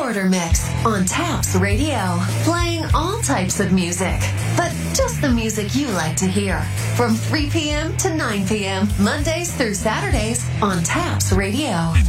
Starter Mix on Taps Radio, playing all types of music, but just the music you like to hear. From 3 p.m. to 9 p.m., Mondays through Saturdays on Taps Radio.